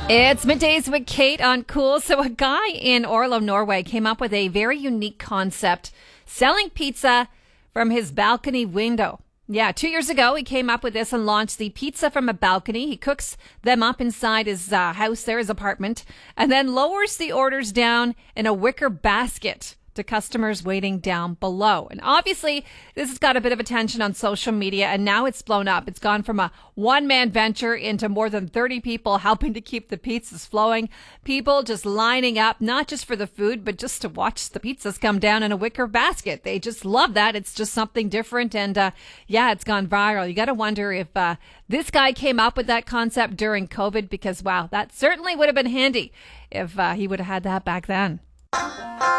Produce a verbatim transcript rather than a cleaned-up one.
It's Middays with Kate on Cool. So a guy in Oslo, Norway came up with a very unique concept, selling pizza from his balcony window. Yeah, two years ago, he came up with this and launched the pizza from a balcony. He cooks them up inside his uh, house there, his apartment, and then lowers the orders down in a wicker basket to customers waiting down below. And obviously, this has got a bit of attention on social media, and now it's blown up. It's gone from a one-man venture into more than thirty people helping to keep the pizzas flowing. People just lining up, not just for the food, but just to watch the pizzas come down in a wicker basket. They just love that. It's just something different, and uh, yeah, it's gone viral. You got to wonder if uh, this guy came up with that concept during COVID, because, wow, that certainly would have been handy if uh, he would have had that back then.